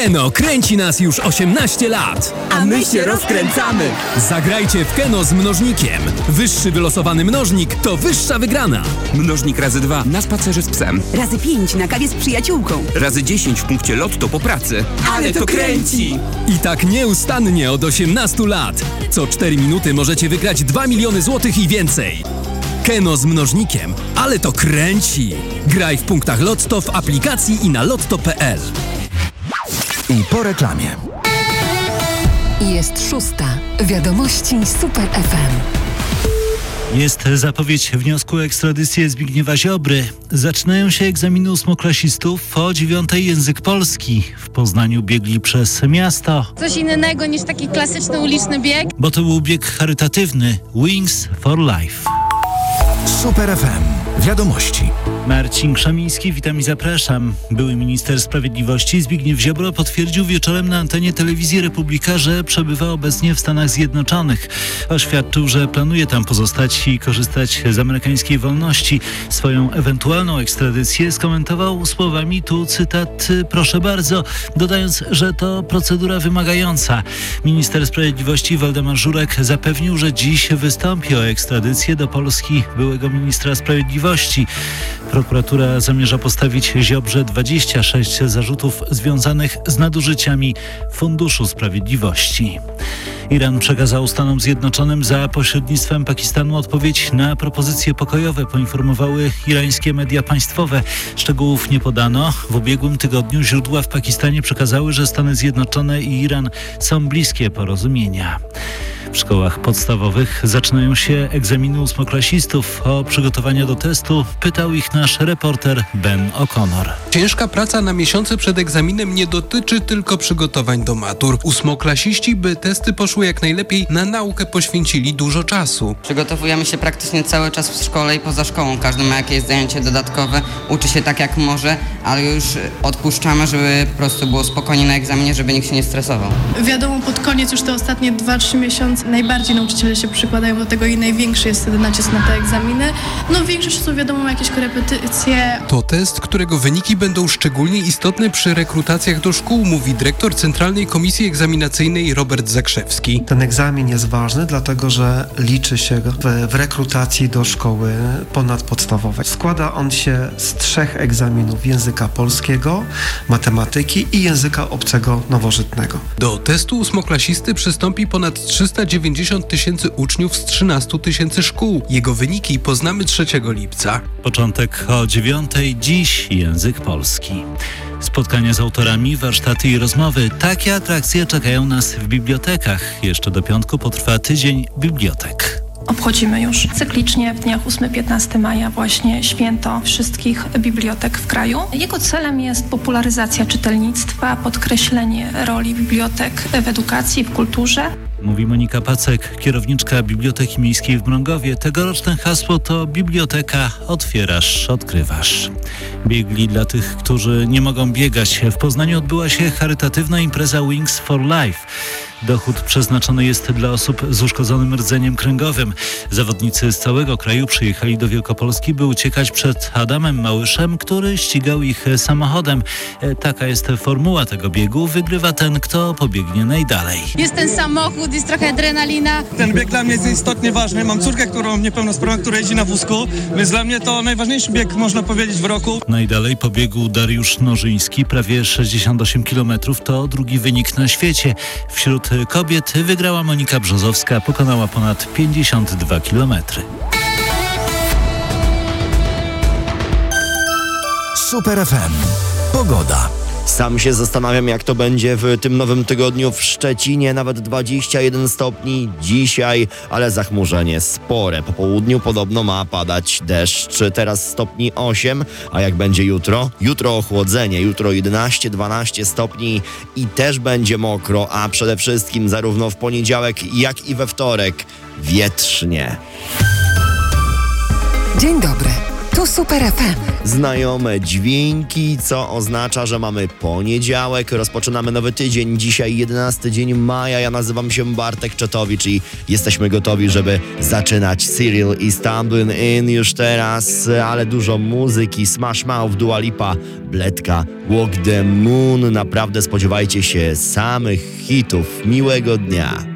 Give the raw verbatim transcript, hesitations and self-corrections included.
Keno kręci nas już osiemnaście lat. A my się rozkręcamy. Zagrajcie w Keno z mnożnikiem. Wyższy wylosowany mnożnik to wyższa wygrana. Mnożnik razy dwa na spacerze z psem. Razy pięć na kawie z przyjaciółką. Razy dziesięć w punkcie lotto po pracy. Ale to kręci! I tak nieustannie od osiemnastu lat. Co cztery minuty możecie wygrać dwa miliony złotych i więcej. Keno z mnożnikiem, ale to kręci. Graj w punktach Lotto w aplikacji i na lotto kropka p l. I po reklamie. Jest szósta. Wiadomości Super F M. Jest zapowiedź wniosku o ekstradycję Zbigniewa Ziobry. Zaczynają się egzaminy ósmoklasistów. O dziewiątej język polski. W Poznaniu biegli przez miasto. Coś innego niż taki klasyczny uliczny bieg. Bo to był bieg charytatywny Wings for Life. Super F M. Wiadomości. Marcin Krzemiński, witam i zapraszam. Były minister sprawiedliwości Zbigniew Ziobro potwierdził wieczorem na antenie telewizji Republika, że przebywa obecnie w Stanach Zjednoczonych. Oświadczył, że planuje tam pozostać i korzystać z amerykańskiej wolności. Swoją ewentualną ekstradycję skomentował słowami, tu cytat, proszę bardzo, dodając, że to procedura wymagająca. Minister sprawiedliwości Waldemar Żurek zapewnił, że dziś wystąpi o ekstradycję do Polski byłego ministra sprawiedliwości. Prokuratura zamierza postawić Ziobrze dwadzieścia sześć zarzutów związanych z nadużyciami Funduszu Sprawiedliwości. Iran przekazał Stanom Zjednoczonym za pośrednictwem Pakistanu odpowiedź na propozycje pokojowe, poinformowały irańskie media państwowe. Szczegółów nie podano. W ubiegłym tygodniu źródła w Pakistanie przekazały, że Stany Zjednoczone i Iran są bliskie porozumienia. W szkołach podstawowych zaczynają się egzaminy ósmoklasistów. O przygotowania do testu pytał ich nasz reporter Ben O'Connor. Ciężka praca na miesiące przed egzaminem nie dotyczy tylko przygotowań do matur. Ósmoklasiści, by testy poszły jak najlepiej, na naukę poświęcili dużo czasu. Przygotowujemy się praktycznie cały czas w szkole i poza szkołą. Każdy ma jakieś zajęcie dodatkowe, uczy się tak jak może, ale już odpuszczamy, żeby po prostu było spokojnie na egzaminie, żeby nikt się nie stresował. Wiadomo, pod koniec już te ostatnie dwa trzy miesiące najbardziej nauczyciele się przykładają do tego i największy jest wtedy nacisk na te egzaminy. No większość to wiadomo, jakieś korepetycje. To test, którego wyniki będą szczególnie istotne przy rekrutacjach do szkół, mówi dyrektor Centralnej Komisji Egzaminacyjnej Robert Zakrzewski. Ten egzamin jest ważny, dlatego że liczy się w, w rekrutacji do szkoły ponadpodstawowej. Składa on się z trzech egzaminów: języka polskiego, matematyki i języka obcego nowożytnego. Do testu ósmoklasisty przystąpi ponad trzysta dziewięćdziesiąt tysięcy uczniów z trzynastu tysięcy szkół. Jego wyniki poznamy trzeciego lipca. Początek o dziewiątej, dziś język polski. Spotkania z autorami, warsztaty i rozmowy. Takie atrakcje czekają nas w bibliotekach. Jeszcze do piątku potrwa tydzień bibliotek. Obchodzimy już cyklicznie w dniach ósmego piętnastego maja właśnie święto wszystkich bibliotek w kraju. Jego celem jest popularyzacja czytelnictwa, podkreślenie roli bibliotek w edukacji, w kulturze. Mówi Monika Pacek, kierowniczka Biblioteki Miejskiej w Mrągowie. Tegoroczne hasło to biblioteka otwierasz, odkrywasz. Biegli dla tych, którzy nie mogą biegać. W Poznaniu odbyła się charytatywna impreza Wings for Life. Dochód przeznaczony jest dla osób z uszkodzonym rdzeniem kręgowym. Zawodnicy z całego kraju przyjechali do Wielkopolski, by uciekać przed Adamem Małyszem, który ścigał ich samochodem. Taka jest formuła tego biegu. Wygrywa ten, kto pobiegnie najdalej. Jest ten samochód, jest trochę adrenalina. Ten bieg dla mnie jest istotnie ważny. Mam córkę, którą niepełnosprawną, która jeździ na wózku, więc dla mnie to najważniejszy bieg, można powiedzieć, w roku. Najdalej pobiegł Dariusz Nożyński, prawie sześćdziesiąt osiem kilometrów. To drugi wynik na świecie. Wśród kobiet wygrała Monika Brzozowska, pokonała ponad pięćdziesiąt dwa kilometry. Super F M. Pogoda. Sam się zastanawiam, jak to będzie w tym nowym tygodniu w Szczecinie. Nawet dwadzieścia jeden stopni dzisiaj, ale zachmurzenie spore. Po południu podobno ma padać deszcz. Teraz stopni osiem, a jak będzie jutro? Jutro ochłodzenie. Jutro jedenaście dwanaście stopni i też będzie mokro, a przede wszystkim zarówno w poniedziałek, jak i we wtorek wietrznie. Dzień dobry. Tu Super F M. Znajome dźwięki, co oznacza, że mamy poniedziałek, rozpoczynamy nowy tydzień, dzisiaj jedenasty dzień maja, ja nazywam się Bartek Czotowicz i jesteśmy gotowi, żeby zaczynać Cyril i Stumbling In już teraz, ale dużo muzyki, Smash Mouth, Dua Lipa, Bledka, Walk the Moon, naprawdę spodziewajcie się samych hitów, miłego dnia.